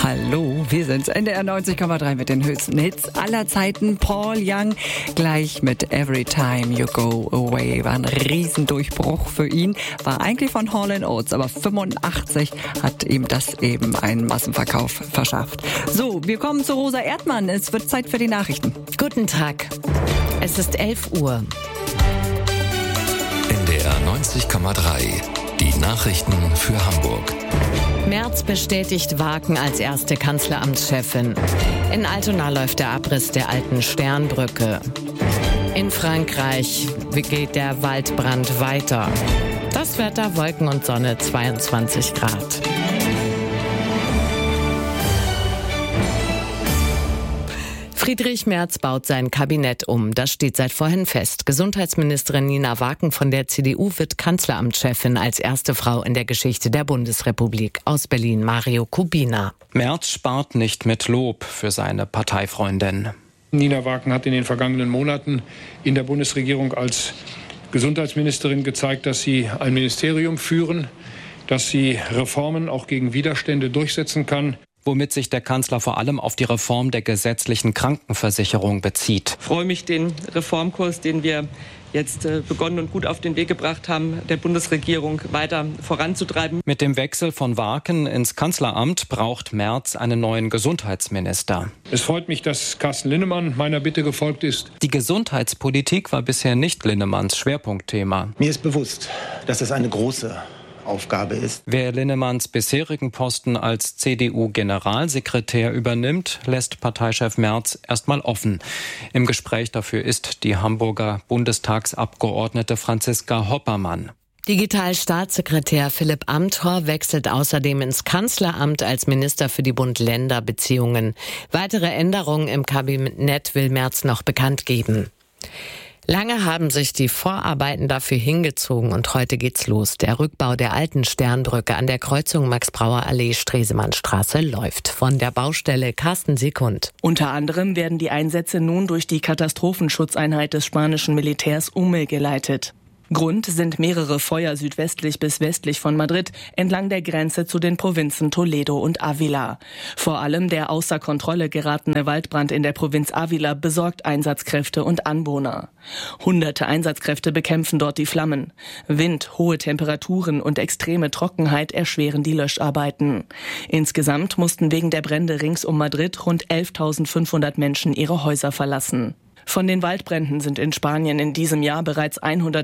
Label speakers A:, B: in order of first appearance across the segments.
A: Hallo, wir sind NDR 90,3 mit den höchsten Hits aller Zeiten. Paul Young gleich mit Every Time You Go Away. War ein Riesendurchbruch für ihn. War eigentlich von Hall & Oates, aber 85 hat ihm das eben einen Massenverkauf verschafft. So, wir kommen zu Rosa Erdmann. Es wird Zeit für die Nachrichten.
B: Guten Tag. Es ist 11 Uhr.
C: NDR 90,3. Die Nachrichten für Hamburg.
B: Merz bestätigt Waken als erste Kanzleramtschefin. In Altona läuft der Abriss der alten Sternbrücke. In Frankreich geht der Waldbrand weiter. Das Wetter: Wolken und Sonne, 22 Grad. Friedrich Merz baut sein Kabinett um. Das steht seit vorhin fest. Gesundheitsministerin Nina Waken von der CDU wird Kanzleramtschefin als erste Frau in der Geschichte der Bundesrepublik. Aus Berlin Mario Kubina.
D: Merz spart nicht mit Lob für seine Parteifreundin.
E: Nina Waken hat in den vergangenen Monaten in der Bundesregierung als Gesundheitsministerin gezeigt, dass sie ein Ministerium führen, dass sie Reformen auch gegen Widerstände durchsetzen kann.
D: Womit sich der Kanzler vor allem auf die Reform der gesetzlichen Krankenversicherung bezieht.
F: Ich freue mich, den Reformkurs, den wir jetzt begonnen und gut auf den Weg gebracht haben, der Bundesregierung weiter voranzutreiben.
D: Mit dem Wechsel von Waken ins Kanzleramt braucht Merz einen neuen Gesundheitsminister.
E: Es freut mich, dass Carsten Linnemann meiner Bitte gefolgt ist.
D: Die Gesundheitspolitik war bisher nicht Linnemanns Schwerpunktthema.
G: Mir ist bewusst, dass es eine große Aufgabe ist.
D: Wer Linnemanns bisherigen Posten als CDU-Generalsekretär übernimmt, lässt Parteichef Merz erstmal offen. Im Gespräch dafür ist die Hamburger Bundestagsabgeordnete Franziska Hoppermann.
B: Digitalstaatssekretär Philipp Amthor wechselt außerdem ins Kanzleramt als Minister für die Bund-Länder-Beziehungen. Weitere Änderungen im Kabinett will Merz noch bekannt geben. Lange haben sich die Vorarbeiten dafür hingezogen und heute geht's los. Der Rückbau der alten Sternbrücke an der Kreuzung Max-Brauer-Allee-Stresemannstraße läuft. Von der Baustelle Carsten Sekund.
H: Unter anderem werden die Einsätze nun durch die Katastrophenschutzeinheit des spanischen Militärs UME geleitet. Grund sind mehrere Feuer südwestlich bis westlich von Madrid entlang der Grenze zu den Provinzen Toledo und Ávila. Vor allem der außer Kontrolle geratene Waldbrand in der Provinz Ávila besorgt Einsatzkräfte und Anwohner. Hunderte Einsatzkräfte bekämpfen dort die Flammen. Wind, hohe Temperaturen und extreme Trockenheit erschweren die Löscharbeiten. Insgesamt mussten wegen der Brände rings um Madrid rund 11.500 Menschen ihre Häuser verlassen. Von den Waldbränden sind in Spanien in diesem Jahr bereits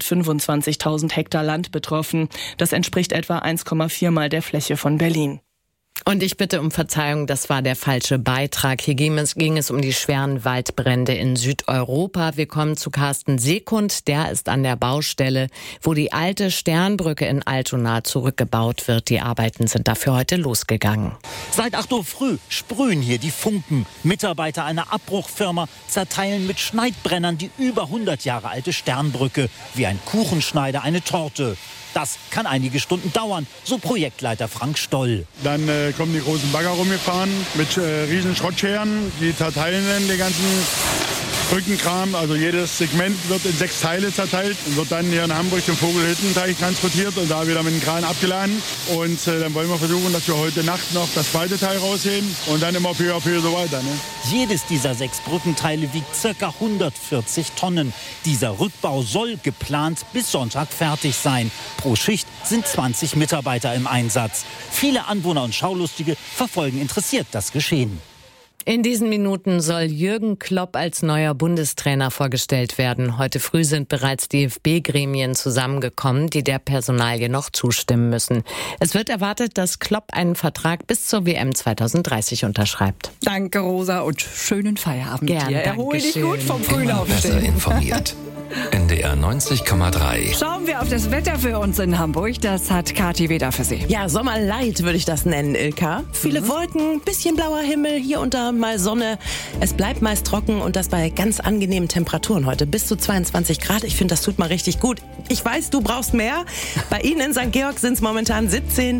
H: 125.000 Hektar Land betroffen. Das entspricht etwa 1,4 Mal der Fläche von Berlin.
B: Und ich bitte um Verzeihung, das war der falsche Beitrag. Hier ging es um die schweren Waldbrände in Südeuropa. Wir kommen zu Carsten Sekund, der ist an der Baustelle, wo die alte Sternbrücke in Altona zurückgebaut wird. Die Arbeiten sind dafür heute losgegangen.
I: Seit 8 Uhr früh sprühen hier die Funken. Mitarbeiter einer Abbruchfirma zerteilen mit Schneidbrennern die über 100 Jahre alte Sternbrücke, wie ein Kuchenschneider eine Torte. Das kann einige Stunden dauern, so Projektleiter Frank Stoll.
J: Dann kommen die großen Bagger rumgefahren mit riesen Schrottscheren, die zerteilen dann den ganzen Brückenkram. Also jedes Segment wird in 6 Teile zerteilt und wird dann hier in Hamburg zum Vogelhüttenteich transportiert und da wieder mit dem Kran abgeladen. Und dann wollen wir versuchen, dass wir heute Nacht noch das zweite Teil rausheben und dann immer peu à peu so weiter. Ne?
I: Jedes dieser 6 Brückenteile wiegt ca. 140 Tonnen. Dieser Rückbau soll geplant bis Sonntag fertig sein. Pro Schicht sind 20 Mitarbeiter im Einsatz. Viele Anwohner und Schaulustige verfolgen interessiert das Geschehen.
B: In diesen Minuten soll Jürgen Klopp als neuer Bundestrainer vorgestellt werden. Heute früh sind bereits DFB-Gremien zusammengekommen, die der Personalie noch zustimmen müssen. Es wird erwartet, dass Klopp einen Vertrag bis zur WM 2030 unterschreibt.
A: Danke, Rosa, und schönen Feierabend
B: Gern,
A: dir. Erhol dich gut vom frühen
C: Immer besser
A: Aufstehen.
C: informiert. NDR 90,3.
A: Schauen wir auf das Wetter für uns in Hamburg. Das hat Kathi Weder für Sie.
K: Ja, Sommerlight würde ich das nennen, Ilka. Viele Wolken, bisschen blauer Himmel, hier und da mal Sonne. Es bleibt meist trocken und das bei ganz angenehmen Temperaturen heute. Bis zu 22 Grad. Ich finde, das tut mal richtig gut. Ich weiß, du brauchst mehr. Bei Ihnen in St. Georg sind es momentan 17.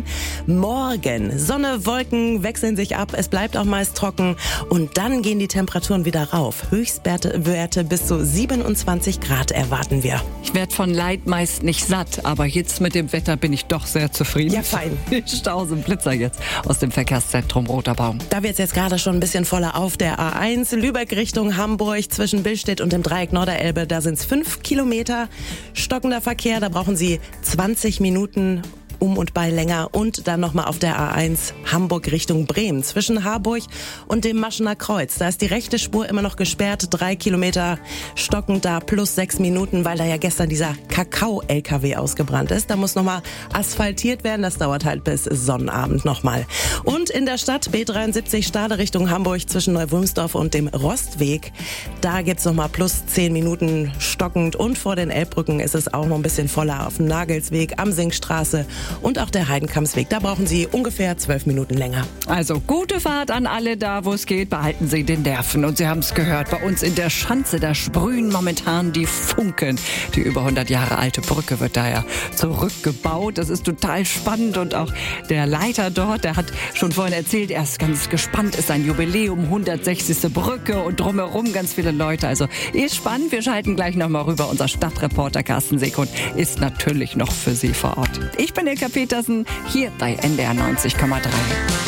K: Morgen Sonne, Wolken wechseln sich ab. Es bleibt auch meist trocken. Und dann gehen die Temperaturen wieder rauf. Höchstwerte bis zu 27 Grad. Grad erwarten wir.
A: Ich werde von Leid meist nicht satt, aber jetzt mit dem Wetter bin ich doch sehr zufrieden.
K: Ja, fein.
A: Stau sind Blitzer jetzt aus dem Verkehrszentrum Roter Baum.
K: Da wird es jetzt gerade schon ein bisschen voller auf der A1. Lübeck Richtung Hamburg zwischen Billstedt und dem Dreieck Norderelbe. Da sind es 5 Kilometer stockender Verkehr. Da brauchen Sie 20 Minuten um und bei länger. Und dann nochmal auf der A1 Hamburg Richtung Bremen zwischen Harburg und dem Maschener Kreuz. Da ist die rechte Spur immer noch gesperrt. 3 Kilometer stockend da plus 6 Minuten, weil da ja gestern dieser Kakao-LKW ausgebrannt ist. Da muss nochmal asphaltiert werden. Das dauert halt bis Sonnabend nochmal. Und in der Stadt B73 Stade Richtung Hamburg zwischen Neuwulmsdorf und dem Rostweg. Da gibt's nochmal plus 10 Minuten stockend. Und vor den Elbbrücken ist es auch noch ein bisschen voller auf dem Nagelsweg, am Sinkstraße und auch der Heidenkampsweg. Da brauchen Sie ungefähr 12 Minuten länger.
A: Also gute Fahrt an alle da, wo es geht. Behalten Sie den Nerven. Und Sie haben es gehört, bei uns in der Schanze, da sprühen momentan die Funken. Die über 100 Jahre alte Brücke wird da ja zurückgebaut. Das ist total spannend. Und auch der Leiter dort, der hat schon vorhin erzählt, er ist ganz gespannt. Ist ein Jubiläum, 160. Brücke und drumherum ganz viele Leute. Also ist spannend. Wir schalten gleich nochmal rüber. Unser Stadtreporter Carsten Sekund ist natürlich noch für Sie vor Ort. Ich bin Ilka Petersen, hier bei NDR 90,3.